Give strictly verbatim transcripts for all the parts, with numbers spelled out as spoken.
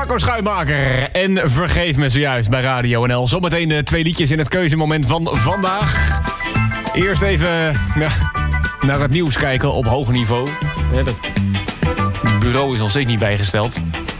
Marco Schuimaker. En Vergeef me zojuist bij Radio N L. Zometeen uh, twee liedjes in het keuzemoment van vandaag. Eerst even ja, naar het nieuws kijken op hoog niveau. Het bureau is nog steeds niet bijgesteld.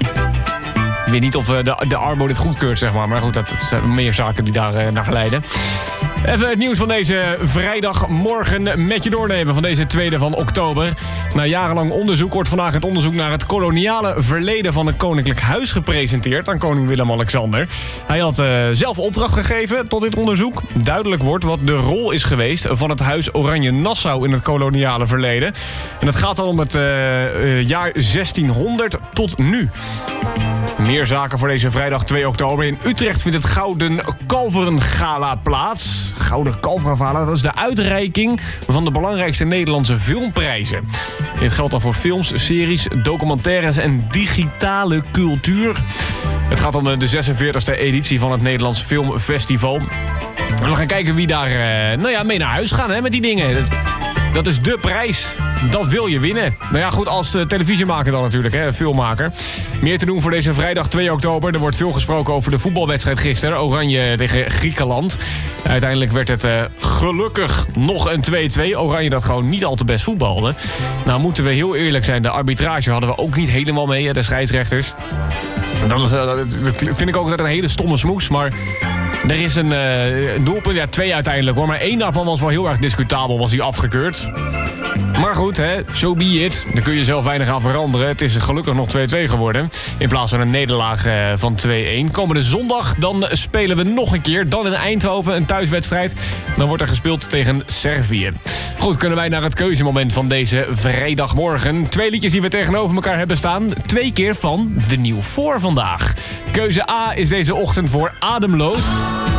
Ik weet niet of uh, de, de Arbo dit goedkeurt, zeg maar. Maar goed, dat zijn meer zaken die daar uh, naar leiden. Even het nieuws van deze vrijdagmorgen met je doornemen van deze tweede van oktober. Na jarenlang onderzoek wordt vandaag het onderzoek naar het koloniale verleden van het Koninklijk Huis gepresenteerd aan koning Willem-Alexander. Hij had uh, zelf opdracht gegeven tot dit onderzoek. Duidelijk wordt wat de rol is geweest van het Huis Oranje-Nassau in het koloniale verleden. En het gaat dan om het uh, uh, jaar zestienhonderd tot nu. Meer zaken voor deze vrijdag twee oktober. In Utrecht vindt het Gouden Kalveren Gala plaats. Gouden Kalveren Gala, dat is de uitreiking van de belangrijkste Nederlandse filmprijzen. Dit geldt dan voor films, series, documentaires en digitale cultuur. Het gaat om de zesenveertigste editie van het Nederlands Filmfestival. En we gaan kijken wie daar uh, nou ja, mee naar huis gaan hè, met die dingen. Dat, dat is de prijs. Dat wil je winnen. Nou ja, goed, als de televisiemaker dan natuurlijk, hè, filmmaker. Meer te doen voor deze vrijdag twee oktober. Er wordt veel gesproken over de voetbalwedstrijd gisteren. Oranje tegen Griekenland. Uiteindelijk werd het uh, gelukkig nog een twee-twee. Oranje dat gewoon niet al te best voetbalde. Nou, moeten we heel eerlijk zijn. De arbitrage hadden we ook niet helemaal mee, hè, de scheidsrechters. Dat, is, uh, dat vind ik ook altijd een hele stomme smoes, maar... Er is een uh, doelpunt, ja, twee uiteindelijk hoor. Maar één daarvan was wel heel erg discutabel, was hij afgekeurd. Maar goed, hè, so be it. Daar kun je zelf weinig aan veranderen. Het is gelukkig nog twee-twee geworden. In plaats van een nederlaag uh, van twee-een. Komende zondag, dan spelen we nog een keer. Dan in Eindhoven, een thuiswedstrijd. Dan wordt er gespeeld tegen Servië. Goed, kunnen wij naar het keuzemoment van deze vrijdagmorgen. Twee liedjes die we tegenover elkaar hebben staan. Twee keer van de Nieuw voor vandaag. Keuze A is deze ochtend voor Ademloos.